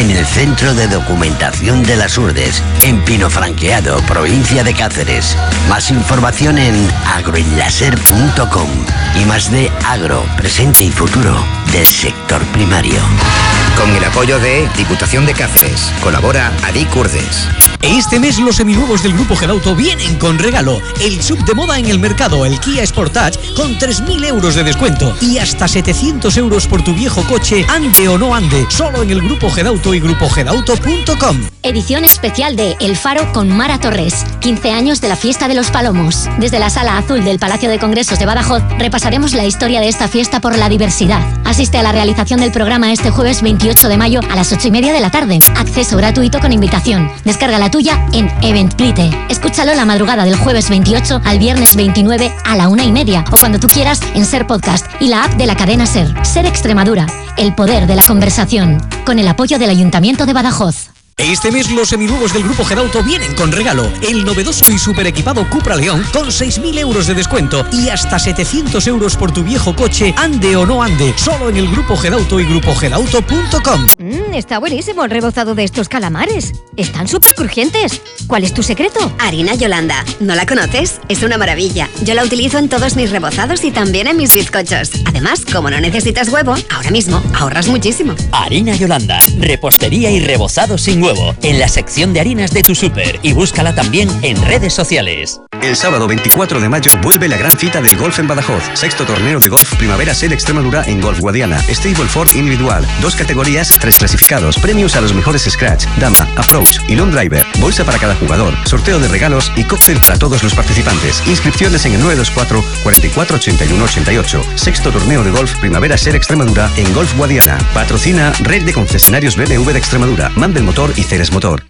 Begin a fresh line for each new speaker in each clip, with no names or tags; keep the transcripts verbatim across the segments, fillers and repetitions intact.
en el Centro de Documentación de las Urdes, en Pino Franqueado, provincia de Cáceres. Más información en agroenlaser punto com y más de agro, presente y futuro del sector primario.
Con el apoyo de Diputación de Cáceres. Colabora Adic Urdes.
Este mes los seminuevos del Grupo Gedauto vienen con regalo. El sub de moda en el mercado, el Kia Sportage, con tres mil euros de descuento y hasta setecientos euros por tu viejo coche, ande o no ande, solo en el Grupo Gedauto y grupo gedauto punto com.
Edición especial de El Faro con Mara Torres. quince años de la Fiesta de los Palomos. Desde la Sala Azul del Palacio de Congresos de Badajoz repasaremos la historia de esta fiesta por la diversidad. Asiste a la realización del programa este jueves veintiocho de mayo a las ocho y media de la tarde. Acceso gratuito con invitación. Descarga la tuya en Eventbrite. Escúchalo la madrugada del jueves veintiocho al viernes veintinueve a la una y media o cuando tú quieras en Ser Podcast y la app de la cadena Ser. Ser Extremadura, el poder de la conversación. Con el apoyo del Ayuntamiento de Badajoz.
Este mes los seminuevos del Grupo Gedauto vienen con regalo. El novedoso y super equipado Cupra León con seis mil euros de descuento y hasta setecientos euros por tu viejo coche, ande o no ande, solo en el Grupo Gedauto y grupo gedauto punto com.
Mmm, está buenísimo el rebozado de estos calamares. Están súper crujientes. ¿Cuál es tu secreto?
Harina Yolanda. ¿No la conoces? Es una maravilla. Yo la utilizo en todos mis rebozados y también en mis bizcochos. Además, como no necesitas huevo, ahora mismo ahorras muchísimo.
Harina Yolanda. Repostería y rebozado sin huevo, en la sección de harinas de tu súper y búscala también en redes sociales.
El sábado veinticuatro de mayo vuelve la gran cita del golf en Badajoz. Sexto torneo de golf Primavera Ser Extremadura en Golf Guadiana. Stable Ford individual. Dos categorías, tres clasificados. Premios a los mejores scratch, dama, approach y long driver. Bolsa para cada jugador. Sorteo de regalos y cóctel para todos los participantes. Inscripciones en el nueve dos cuatro, cuatro cuatro, ocho uno ocho ocho. Sexto torneo de golf Primavera Ser Extremadura en Golf Guadiana. Patrocina Red de Concesionarios B M W de Extremadura. Manda el Motor y Ceres Motor.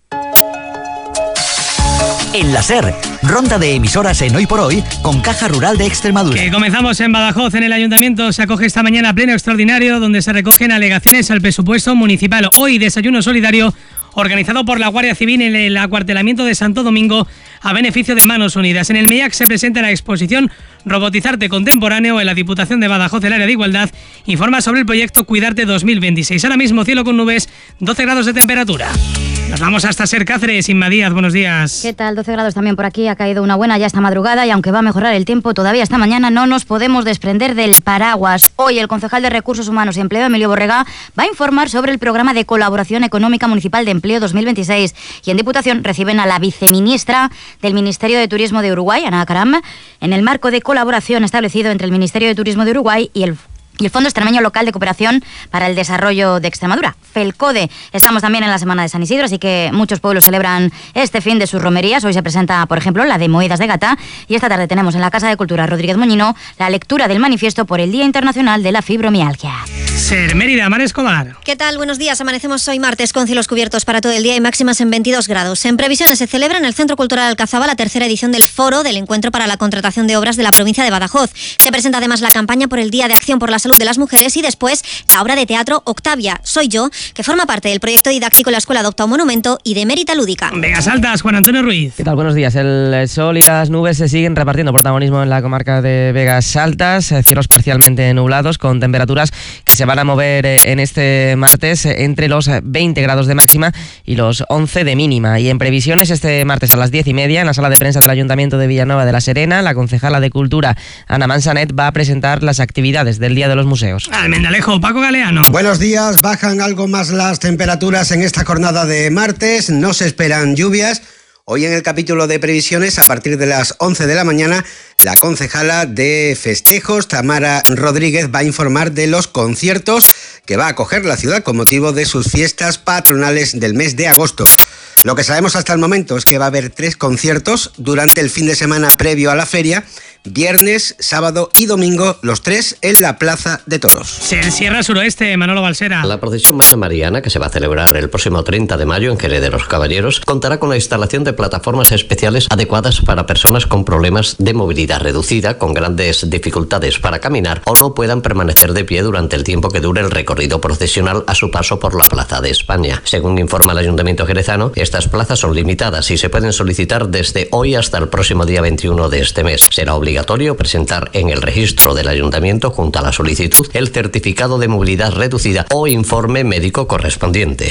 En la SER, ronda de emisoras en Hoy por Hoy con Caja Rural de Extremadura.
Que comenzamos en Badajoz. En el Ayuntamiento se acoge esta mañana pleno extraordinario donde se recogen alegaciones al presupuesto municipal. Hoy desayuno solidario organizado por la Guardia Civil en el acuartelamiento de Santo Domingo a beneficio de Manos Unidas. En el MEIAC se presenta la exposición Robotizarte Contemporáneo. En la Diputación de Badajoz, el área de Igualdad informa sobre el proyecto Cuidarte dos mil veintiséis. Ahora mismo cielo con nubes, doce grados de temperatura. Nos vamos hasta Ser Cáceres. Inma Díaz, buenos días.
¿Qué tal? doce grados también por aquí. Ha caído una buena ya esta madrugada y aunque va a mejorar el tiempo todavía esta mañana, no nos podemos desprender del paraguas. Hoy el concejal de Recursos Humanos y Empleo, Emilio Borrega, va a informar sobre el programa de colaboración económica municipal de empleo dos mil veintiséis. Y en Diputación reciben a la viceministra del Ministerio de Turismo de Uruguay, Ana Caram, en el marco de colaboración establecido entre el Ministerio de Turismo de Uruguay y el Y el Fondo Extremeño Local de Cooperación para el Desarrollo de Extremadura, FELCODE. Estamos también en la Semana de San Isidro, así que muchos pueblos celebran este fin de sus romerías. Hoy se presenta, por ejemplo, la de Moedas de Gata y esta tarde tenemos en la Casa de Cultura Rodríguez Moñino la lectura del manifiesto por el Día Internacional de la Fibromialgia.
Ser Mérida, Mar Escobar.
¿Qué tal? Buenos días. Amanecemos hoy martes con cielos cubiertos para todo el día y máximas en veintidós grados. En previsiones se celebra en el Centro Cultural Alcazaba la tercera edición del Foro del Encuentro para la Contratación de Obras de la provincia de Badajoz. Se presenta además la campaña por el Día de Acción por la Salud de las Mujeres y después la obra de teatro Octavia, Soy Yo, que forma parte del proyecto didáctico de la Escuela Docta Monumento y de Mérita Lúdica.
Vegas Altas, Juan Antonio Ruiz.
¿Qué tal? Buenos días. El sol y las nubes se siguen repartiendo protagonismo en la comarca de Vegas Altas, cielos parcialmente nublados con temperaturas que se van a mover en este martes entre los veinte grados de máxima y los once de mínima. Y en previsiones este martes a las diez y media en la sala de prensa del Ayuntamiento de Villanueva de la Serena, la concejala de Cultura Ana Mansanet va a presentar las actividades del Día de los Museos.
Almendalejo, Paco Galeano.
Buenos días. Bajan algo más las temperaturas en esta jornada de martes. No se esperan lluvias. Hoy en el capítulo de previsiones, a partir de las once de la mañana, la concejala de festejos, Tamara Rodríguez, va a informar de los conciertos que va a acoger la ciudad con motivo de sus fiestas patronales del mes de agosto. Lo que sabemos hasta el momento es que va a haber tres conciertos durante el fin de semana previo a la feria, viernes, sábado y domingo, los tres en la Plaza de Toros.
Sierra Suroeste, Manolo Balsera.
La procesión mariana, que se va a celebrar el próximo treinta de mayo en Jerez de los Caballeros, contará con la instalación de plataformas especiales adecuadas para personas con problemas de movilidad reducida, con grandes dificultades para caminar o no puedan permanecer de pie durante el tiempo que dure el recorrido procesional a su paso por la Plaza de España. Según informa el Ayuntamiento jerezano, estas plazas son limitadas y se pueden solicitar desde hoy hasta el próximo día veintiuno de este mes. Será obligatorio obligatorio presentar en el registro del Ayuntamiento junto a la solicitud el certificado de movilidad reducida o informe médico correspondiente.